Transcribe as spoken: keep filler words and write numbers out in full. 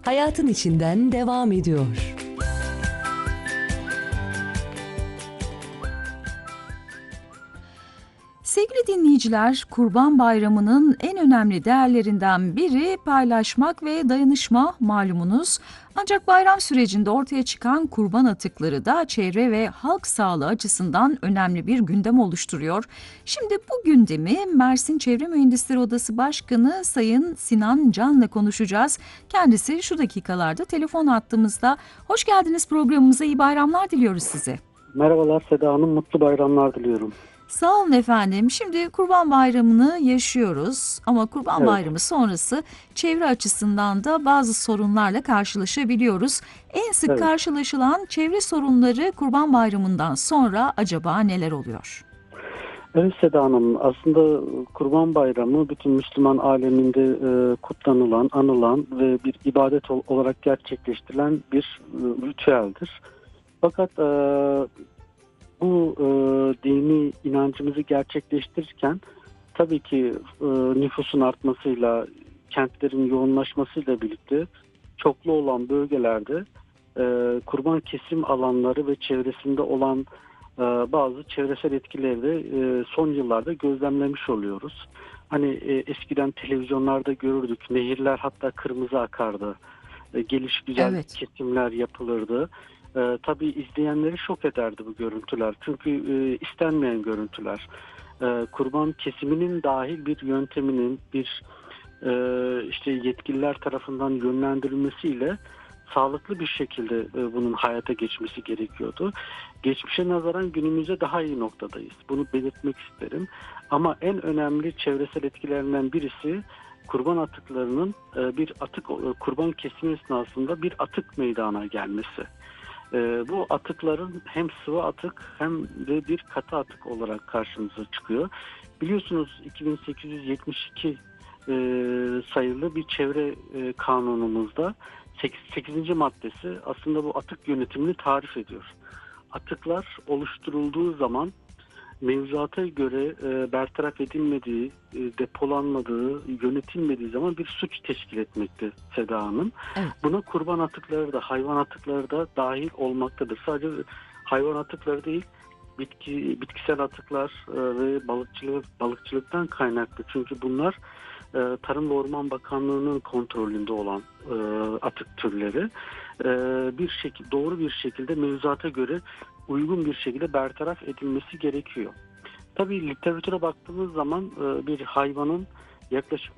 hayatın içinden devam ediyor. Sevgili dinleyiciler, Kurban Bayramı'nın en önemli değerlerinden biri paylaşmak ve dayanışma malumunuz. Ancak bayram sürecinde ortaya çıkan kurban atıkları da çevre ve halk sağlığı açısından önemli bir gündem oluşturuyor. Şimdi bu gündemi Mersin Çevre Mühendisleri Odası Başkanı Sayın Sinan Can'la konuşacağız. Kendisi şu dakikalarda telefon attığımızda. Hoş geldiniz programımıza, iyi bayramlar diliyoruz size. Merhabalar Seda Hanım, mutlu bayramlar diliyorum. Sağ olun efendim. Şimdi Kurban Bayramı'nı yaşıyoruz ama Kurban Evet. Bayramı sonrası çevre açısından da bazı sorunlarla karşılaşabiliyoruz. En sık Evet. karşılaşılan çevre sorunları Kurban Bayramı'ndan sonra acaba neler oluyor? Evet Seda Hanım, aslında Kurban Bayramı bütün Müslüman aleminde e, kutlanılan, anılan ve bir ibadet ol- olarak gerçekleştirilen bir e, ritüeldir. Fakat e, bu e, dini inancımızı gerçekleştirirken tabii ki e, nüfusun artmasıyla, kentlerin yoğunlaşmasıyla birlikte çoklu olan bölgelerde e, kurban kesim alanları ve çevresinde olan e, bazı çevresel etkileri de e, son yıllarda gözlemlemiş oluyoruz. Hani e, eskiden televizyonlarda görürdük, nehirler hatta kırmızı akardı, e, geliş güzel Evet. kesimler yapılırdı. E, tabii izleyenleri şok ederdi bu görüntüler. Çünkü e, istenmeyen görüntüler. E, kurban kesiminin dahil bir yönteminin, bir e, işte yetkililer tarafından yönlendirilmesiyle sağlıklı bir şekilde e, bunun hayata geçmesi gerekiyordu. Geçmişe nazaran günümüzde daha iyi noktadayız. Bunu belirtmek isterim. Ama en önemli çevresel etkilerinden birisi kurban atıklarının e, bir atık e, kurban kesimi esnasında bir atık meydana gelmesi. E, bu atıkların hem sıvı atık hem de bir katı atık olarak karşımıza çıkıyor. Biliyorsunuz iki bin sekiz yüz yetmiş iki e, sayılı bir çevre e, kanunumuzda sekizinci maddesi aslında bu atık yönetimini tarif ediyor. Atıklar oluşturulduğu zaman mevzuata göre e, bertaraf edilmediği, e, depolanmadığı, yönetilmediği zaman bir suç teşkil etmekte Seda Hanım. Evet. Buna kurban atıkları da, hayvan atıkları da dahil olmaktadır. Sadece hayvan atıkları değil, bitki bitkisel atıklar e, ve balıkçılık balıkçılıktan kaynaklı. Çünkü bunlar e, Tarım ve Orman Bakanlığı'nın kontrolünde olan e, atık türleri. E, bir şekilde doğru bir şekilde mevzuata göre uygun bir şekilde bertaraf edilmesi gerekiyor. Tabii literatüre baktığımız zaman e, bir hayvanın yaklaşık